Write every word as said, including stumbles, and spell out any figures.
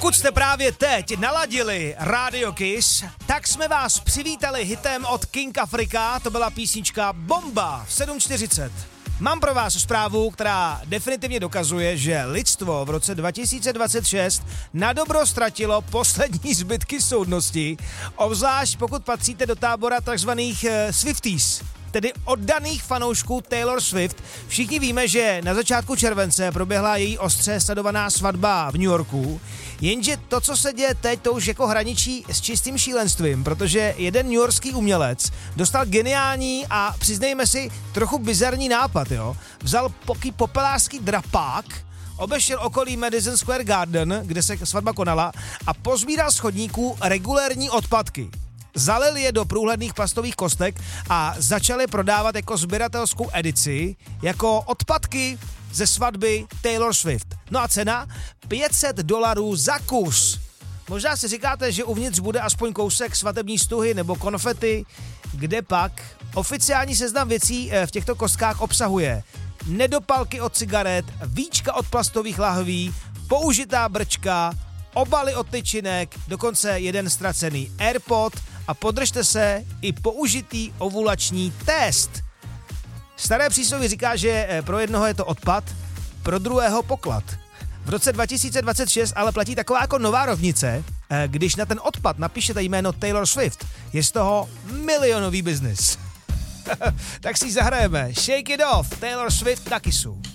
Pokud jste právě teď naladili Radio Kiss, tak jsme vás přivítali hitem od King Africa, to byla písnička Bomba v sedm čtyřicet. Mám pro vás zprávu, která definitivně dokazuje, že lidstvo v roce dva tisíce dvacet šest na dobro ztratilo poslední zbytky soudnosti, obzvlášť pokud patříte do tábora takzvaných uh, Swifties, tedy oddaných fanoušků Taylor Swift. Všichni víme, že na začátku července proběhla její ostře sledovaná svatba v New Yorku, jenže to, co se děje teď, to už jako hraničí s čistým šílenstvím, protože jeden newyorský umělec dostal geniální a přiznejme si trochu bizarní nápad, jo. Vzal poký popelářský drapák, obešel okolí Madison Square Garden, kde se svatba konala, a pozbíral z chodníků regulérní odpadky. Zalil je do průhledných plastových kostek a začali prodávat jako sběratelskou edici, jako odpadky ze svatby Taylor Swift. No a cena? pět set dolarů za kus. Možná si říkáte, že uvnitř bude aspoň kousek svatební stuhy nebo konfety, kde pak oficiální seznam věcí v těchto kostkách obsahuje nedopalky od cigaret, víčka od plastových lahví, použitá brčka, obaly od tyčinek, dokonce jeden ztracený AirPod a podržte se, i použitý ovulační test. Staré přísloví říká, že pro jednoho je to odpad, pro druhého poklad. V roce dva tisíce dvacet šest ale platí taková jako nová rovnice, když na ten odpad napíšete jméno Taylor Swift, je z toho milionový biznis. Tak si zahrajeme Shake It Off, Taylor Swift na Kissu.